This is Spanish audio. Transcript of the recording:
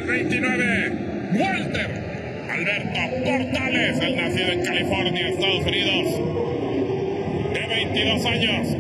el 29, Walter Alberto Portales, el nacido en California, Estados Unidos, de 22 años.